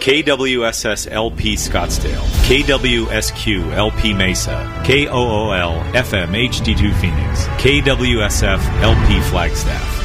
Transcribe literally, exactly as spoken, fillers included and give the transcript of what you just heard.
K W S S L P Scottsdale, K W S Q L P Mesa, K O O L F M H D two Phoenix, K W S F L P Flagstaff.